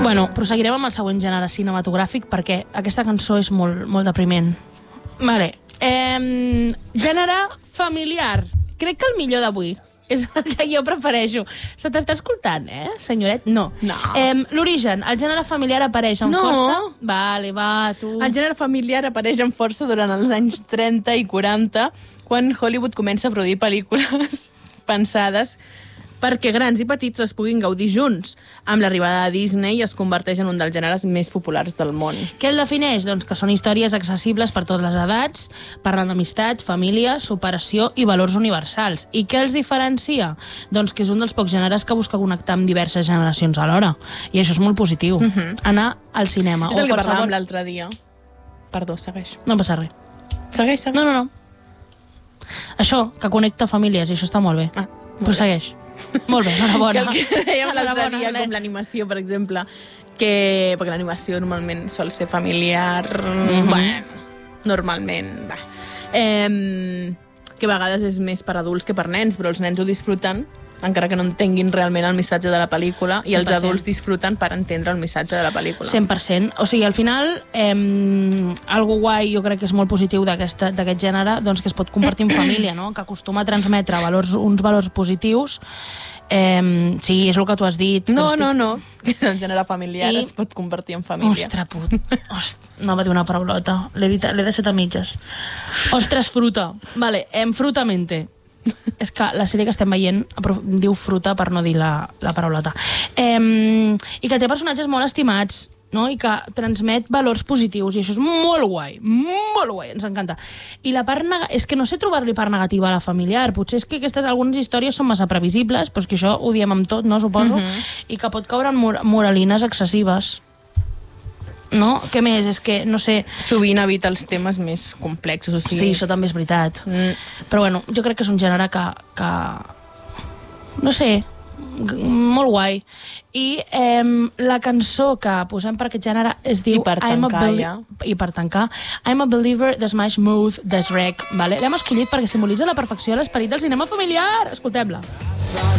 Bueno, proseguirem amb el següent gènere cinematogràfic perquè aquesta cançó és molt depriment. Vale. Gènere familiar. Crec que el millor d'avui és el que jo prefereixo. Se t'està escoltant, senyoret? No. L'origen, el gènere familiar apareix amb força? Vale, va, tu. El gènere familiar apareix amb força durant els anys 30 i 40, quan Hollywood comença a produir pel·lícules pensades perquè grans i petits les puguin gaudir junts. Amb l'arribada de Disney es converteix en un dels gèneres més populars del món. Què el defineix? Doncs que són històries accessibles per totes les edats, parlant d'amistat, família, superació i valors universals. I què els diferencia? Doncs que és un dels pocs gèneres que busca connectar amb diverses generacions alhora. I això és molt positiu. Anar al cinema. És el que parlàvem l'altre dia. Perdó, segueix. No passa res. Segueix. No. Això, que connecta famílies, i això està molt bé. Prosegueix. Molt bé, enhorabona. Que el que dèiem l'altre dia, com l'animació, per exemple, perquè l'animació normalment sol ser familiar, normalment, que a vegades és més per adults que per nens, però els nens ho disfruten, encara que no entenguin realment el missatge de la pel·lícula, i els adults disfruten per entendre el missatge de la pel·lícula. 100%. O sigui, al final, algo guai, jo crec que és molt positiu d'aquest gènere, doncs que es pot compartir en família, no? Que acostuma a transmetre uns valors positius. Sí, és el que tu has dit. No. Que el gènere familiar es pot compartir en família. Ostres, no va dir una paraulota. L'he deixat a mitges. Ostres, fruta. Vale, frutamente. És que la sèrie que estem veient diu fruta per no dir la paraulota. I que té personatges molt estimats, no? I que transmet valors positius, i això és molt guai, ens encanta. I la part és que no sé trobar-li part negativa a la familiar, potser és que algunes històries són massa previsibles, però és que això ho diem amb tot, no, suposo, i que pot caure en moralines excessives. No? Què més? És que, no sé... Sovint evita els temes més complexos, o sigui... Sí, això també és veritat. Però bueno, jo crec que és un gènere que... No sé, molt guai. I la cançó que posem per aquest gènere es diu... I per tancar, I'm a Believer de Smash Mouth de Shrek. L'hem escollit perquè simbolitza la perfecció de l'esperit del cinema familiar. Escoltem-la.